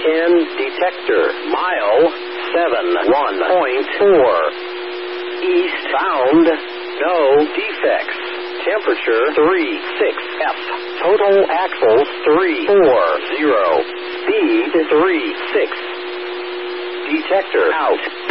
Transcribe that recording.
V10 detector. Mile 71.4. Eastbound. No defects. Temperature 36 F. Total axles 340. Speed 36. Detector out.